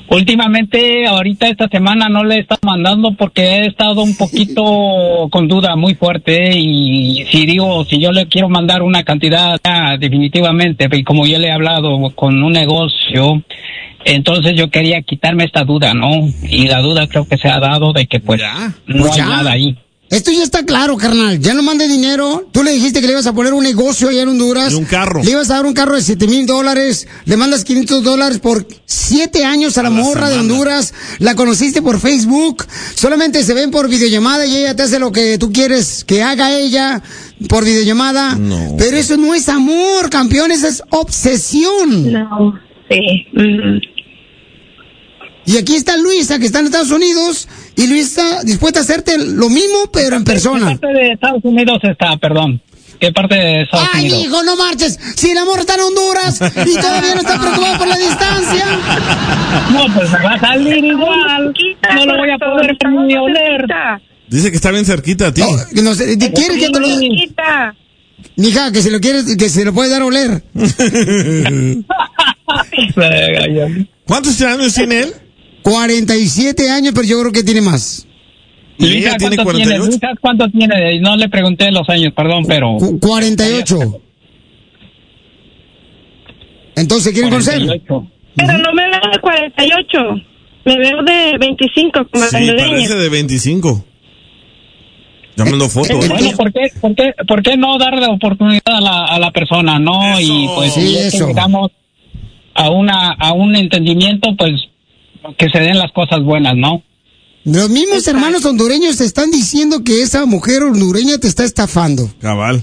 Últimamente, ahorita esta semana no le he estado mandando porque he estado un poquito con duda muy fuerte y si yo le quiero mandar una cantidad definitivamente, y como yo le he hablado con un negocio, entonces yo quería quitarme esta duda, ¿no? Y la duda creo que se ha dado de que pues no hay nada ahí. Esto ya está claro, carnal. Ya no mande dinero. Tú le dijiste que le ibas a poner un negocio allá en Honduras. Y un carro. Le ibas a dar un carro de $7,000. Le mandas $500 por 7 años a la morra de Honduras. La conociste por Facebook. Solamente se ven por videollamada y ella te hace lo que tú quieres que haga ella por videollamada. No. Pero eso no es amor, campeón. Eso es obsesión. No, sí. Y aquí está Luisa, que está en Estados Unidos, y Luisa dispuesta a hacerte lo mismo, pero en persona. ¿Qué parte de Estados Unidos está, perdón? ¿Qué parte de Estados Unidos? ¡Ay, hijo, no marches! Si el amor está en Honduras y todavía no está preocupado por la distancia. No, pues va a salir igual. No lo voy a poder ni oler. Dice que está bien cerquita a ti. No sé, ¿quieres que te lo diga? Mija, que se lo quieres, que se lo puede dar a oler. ¿Cuántos años tiene él? 47 años, pero yo creo que tiene más. ¿Y ella tiene 48? ¿Cuánto tiene? No le pregunté los años, perdón, pero... 48. Entonces, ¿quieren conocer? Pero no me veo de 48. Me veo de 25, como Sí, parece de 25. Ya mandó foto. Bueno, ¿por qué no darle oportunidad a la persona, no? Eso. Y pues Sí, si eso. llegamos a un entendimiento, pues que se den las cosas buenas, ¿no? Los mismos hermanos hondureños te están diciendo que esa mujer hondureña te está estafando. Cabal.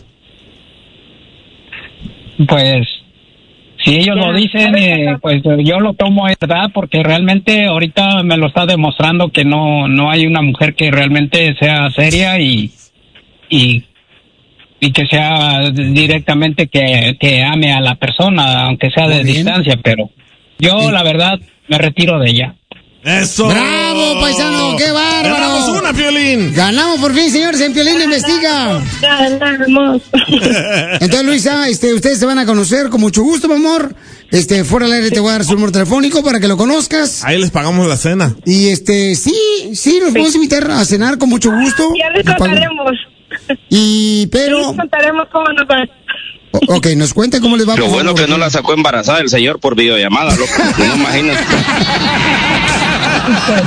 Pues si ellos lo dicen, pues yo lo tomo es verdad, porque realmente ahorita me lo está demostrando que no hay una mujer que realmente sea seria y que sea directamente que ame a la persona, aunque sea de distancia, pero yo la verdad me retiro de ella. ¡Eso! ¡Bravo, paisano! ¡Qué bárbaro! ¡Ganamos una, Piolín! ¡Ganamos por fin, señores! En Piolín Investiga. Ganamos. Entonces, Luisa, ustedes se van a conocer con mucho gusto, mi amor. Fuera del aire te voy a dar su número telefónico para que lo conozcas. Ahí les pagamos la cena. Y sí, los podemos invitar a cenar con mucho gusto. Ya les contaremos. Pero... Ya les contaremos cómo nos va. Ok, nos cuenta cómo les va. Lo bueno que no la sacó embarazada el señor por videollamada, loco. No imagínate.